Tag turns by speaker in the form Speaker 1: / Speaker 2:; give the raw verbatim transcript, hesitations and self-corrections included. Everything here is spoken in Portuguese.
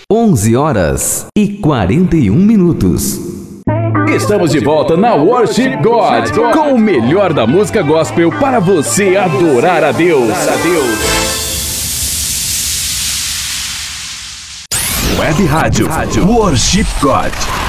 Speaker 1: onze horas e quarenta e um minutos.
Speaker 2: Estamos de volta na Worship God, com o melhor da música gospel para você adorar a Deus.
Speaker 3: Web Rádio Worship God.